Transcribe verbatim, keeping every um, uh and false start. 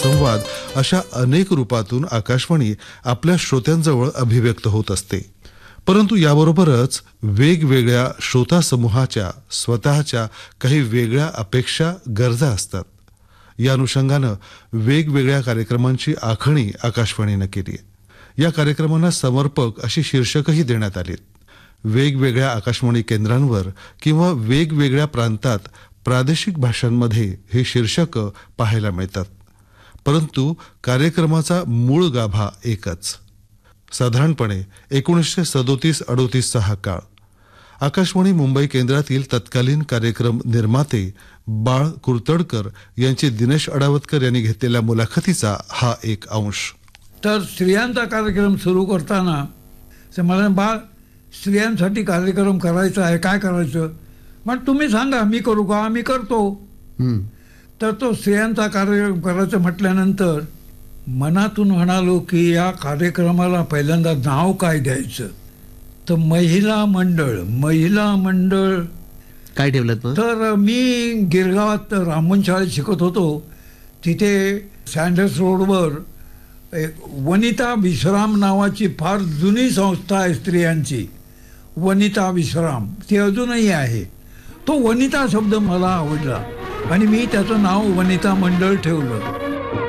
संवाद अशा अनेक रूपातून आकाशवाणी आपल्या श्रोत्यांजवळ अभिव्यक्त होत असते. परंतु याबरोबरच वेगवेगळ्या श्रोता समूहाच्या स्वतःच्या काही वेगळ्या अपेक्षा, गरजा असतात. या अनुषंगानं वेगवेगळ्या कार्यक्रमांची आखणी आकाशवाणीनं केली आहे. या कार्यक्रमांना समर्पक अशी शीर्षकही देण्यात आलीत. वेगवेगळ्या आकाशवाणी केंद्रांवर किंवा वेगवेगळ्या प्रांतात प्रादेशिक भाषांमध्ये हे शीर्षकं पाहायला मिळतात. परंतु कार्यक्रमाचा मूळ गाभा एकच. साधारणपणे एकोणीसशे सदोतीस अडोतीसचा हा काळ. आकाशवाणी मुंबई केंद्रातील तत्कालीन कार्यक्रम निर्माते बाळ कुर्तडकर यांची दिनेश अडावतकर यांनी घेतलेल्या मुलाखतीचा हा एक अंश. तर स्त्रियांचा कार्यक्रम सुरू करताना ते मला, बाळ स्त्रियांसाठी कार्यक्रम करायचा आहे, काय करायचं? मग तुम्ही सांगा, मी करू का? आम्ही करतो. तर तो स्त्रियांचा कार्यक्रम करायचं म्हटल्यानंतर मनातून म्हणालो की या कार्यक्रमाला पहिल्यांदा नाव काय द्यायचं? तर महिला मंडळ. महिला मंडळ काय ठेवलं? तर मी गिरगावात रामन शाळेत शिकत होतो. तिथे सँडर्स रोडवर एक वनिता विश्राम नावाची फार जुनी संस्था आहे स्त्रियांची, वनिता विश्राम. ती अजूनही आहे. तो वनिता शब्द मला आवडला आणि मी त्याचं नाव वनिता मंडळ ठेवलं.